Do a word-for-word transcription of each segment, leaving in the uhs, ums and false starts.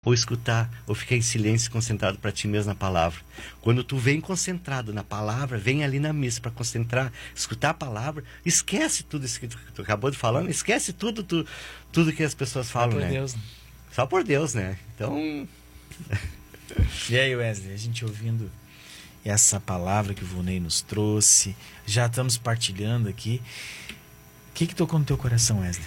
ou escutar, ou ficar em silêncio, concentrado para ti mesmo na palavra. Quando tu vem concentrado na palavra, vem ali na missa para concentrar, escutar a palavra, esquece tudo isso que tu, tu acabou de falar, esquece tudo, tu, tudo que as pessoas falam, Só por né? Deus, né? Só por Deus, né? Então... E aí, Wesley, a gente ouvindo essa palavra que o Volney nos trouxe, já estamos partilhando aqui. O que que tocou no teu coração, Wesley?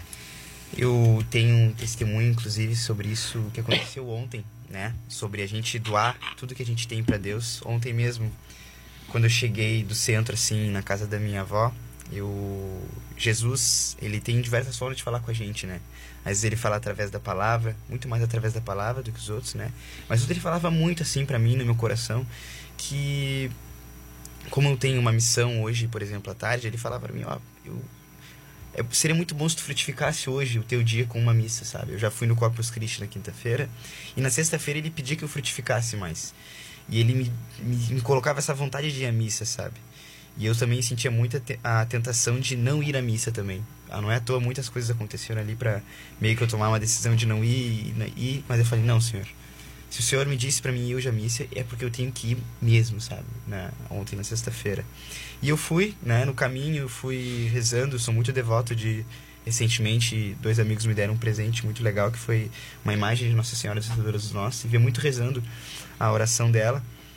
Eu tenho um testemunho, inclusive, sobre isso que aconteceu ontem, né? Sobre a gente doar tudo que a gente tem para Deus. Ontem mesmo, quando eu cheguei do centro, assim, na casa da minha avó, eu... Jesus, ele tem diversas formas de falar com a gente, né? Às vezes ele fala através da palavra, muito mais através da palavra do que os outros, né? Mas ele falava muito, assim, para mim, no meu coração, que... Como eu tenho uma missão hoje, por exemplo, à tarde, ele falava para mim, ó, eu... É, seria muito bom se tu frutificasse hoje o teu dia com uma missa, sabe? Eu já fui no Corpus Christi na quinta-feira, e na sexta-feira ele pedia que eu frutificasse mais. E ele me, me, me colocava essa vontade de ir à missa, sabe? E eu também sentia muito a tentação de não ir à missa também. Ah, não é à toa, muitas coisas aconteceram ali pra meio que eu tomar uma decisão de não ir, ir mas eu falei, não, Senhor, se o Senhor me disse pra mim ir hoje à missa, é porque eu tenho que ir mesmo, sabe? Na, ontem, na sexta-feira. E eu fui, né, no caminho, eu fui rezando, sou muito devoto de... Recentemente, dois amigos me deram um presente muito legal, que foi uma imagem de Nossa Senhora Descendedora dos Nossos, e via muito rezando a oração dela.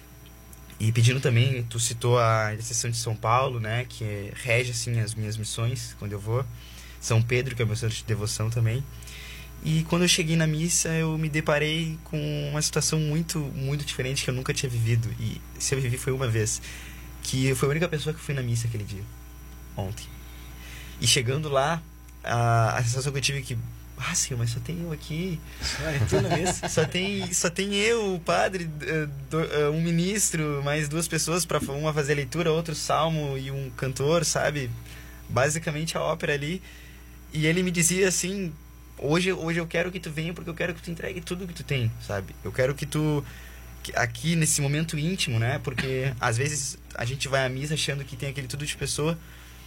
E pedindo também, tu citou a intercessão de São Paulo, né, que rege, assim, as minhas missões, quando eu vou. São Pedro, que é o meu santo de devoção também. E quando eu cheguei na missa, eu me deparei com uma situação muito, muito diferente que eu nunca tinha vivido. E se eu vivi foi uma vez. Que foi a única pessoa que fui na missa aquele dia, ontem. E chegando lá, a, a sensação que eu tive é que... Ah, Senhor, mas só tem eu aqui. Só é tu na missa? Só tem, só tem eu, o padre, um ministro, mais duas pessoas, para uma fazer a leitura, outro salmo e um cantor, sabe? Basicamente a ópera ali. E ele me dizia assim... Hoje, hoje eu quero que tu venha porque eu quero que tu entregue tudo que tu tem, sabe? Eu quero que tu... Aqui, nesse momento íntimo, né? Porque, às vezes, a gente vai à missa achando que tem aquele tudo de pessoa.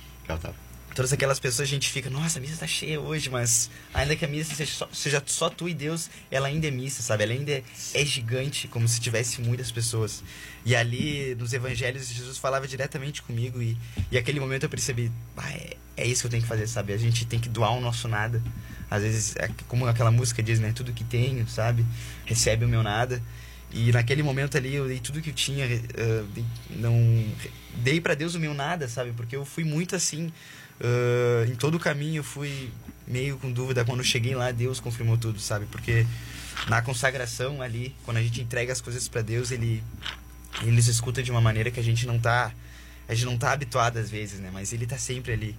Todas aquelas pessoas, a gente fica... Nossa, a missa tá cheia hoje, mas... Ainda que a missa seja só, seja só tu e Deus, ela ainda é missa, sabe? Ela ainda é, é gigante, como se tivesse muitas pessoas. E ali, nos evangelhos, Jesus falava diretamente comigo. E, e aquele momento eu percebi... Ah, é, é isso que eu tenho que fazer, sabe? A gente tem que doar o nosso nada. Às vezes, é como aquela música diz, né? Tudo que tenho, sabe? Recebe o meu nada. E naquele momento ali, eu dei tudo que eu tinha. Uh, dei, não, dei pra Deus o meu nada, sabe? Porque eu fui muito assim... Uh, em todo o caminho eu fui meio com dúvida. Quando eu cheguei lá, Deus confirmou tudo, sabe? Porque na consagração ali, quando a gente entrega as coisas pra Deus, Ele, ele nos escuta de uma maneira que a gente não tá... A gente não tá habituado às vezes, né? Mas Ele tá sempre ali.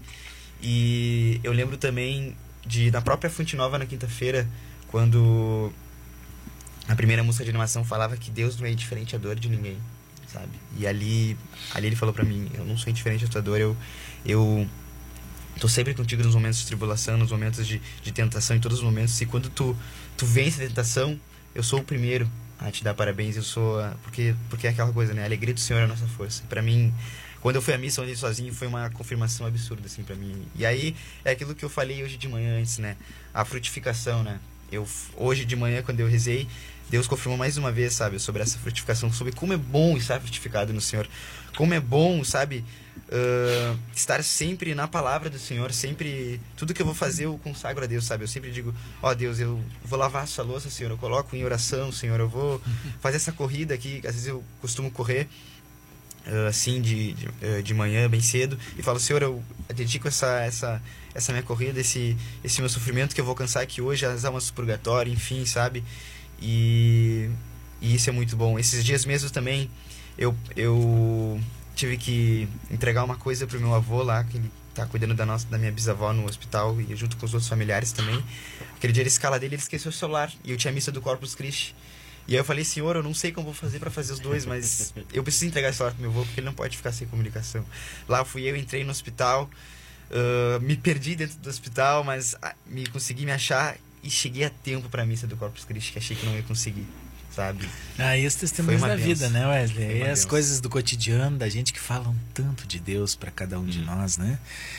E eu lembro também de, na própria Fonte Nova, na quinta-feira, quando a primeira música de animação falava que Deus não é indiferente à dor de ninguém, sabe? E ali, ali Ele falou pra mim, eu não sou indiferente à tua dor, eu... eu tô sempre contigo nos momentos de tribulação, nos momentos de, de tentação, em todos os momentos. E quando tu, tu vence a tentação, eu sou o primeiro a te dar parabéns. Eu sou... A, porque, porque é aquela coisa, né? A alegria do Senhor é a nossa força. Pra mim, quando eu fui à missa onde sozinho, foi uma confirmação absurda, assim, pra mim. E aí, é aquilo que eu falei hoje de manhã antes, né? A frutificação, né? Eu, hoje de manhã, quando eu rezei, Deus confirmou mais uma vez, sabe? Sobre essa frutificação, sobre como é bom estar frutificado no Senhor. Como é bom, sabe... Uh, estar sempre na palavra do Senhor, sempre, tudo que eu vou fazer eu consagro a Deus, sabe? Eu sempre digo, ó, Deus, eu vou lavar essa louça, Senhor, eu coloco em oração, Senhor, eu vou fazer essa corrida aqui, às vezes eu costumo correr uh, assim de, de, uh, de manhã, bem cedo, e falo, Senhor, eu dedico essa, essa, essa minha corrida, esse, esse meu sofrimento que eu vou alcançar aqui hoje, as almas do purgatório, enfim, sabe? E, e isso é muito bom. Esses dias mesmo também eu, eu tive que entregar uma coisa pro meu avô lá, que ele tá cuidando da, nossa, da minha bisavó no hospital, e junto com os outros familiares também. Aquele dia, a escala dele, ele esqueceu o celular, e eu tinha a missa do Corpus Christi. E aí eu falei, Senhor, eu não sei como vou fazer para fazer os dois, mas eu preciso entregar esse celular pro meu avô, porque ele não pode ficar sem comunicação. Lá fui eu, entrei no hospital, uh, me perdi dentro do hospital, mas uh, me consegui me achar e cheguei a tempo pra missa do Corpus Christi, que achei que não ia conseguir, sabe? Ah, e os testemunhos da vida, né, Wesley? E as benção. Coisas do cotidiano, da gente que falam tanto de Deus para cada um hum. de nós, né?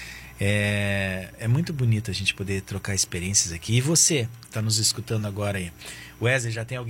É, é muito bonito a gente poder trocar experiências aqui. E você, que está nos escutando agora aí, Wesley, já tem alguém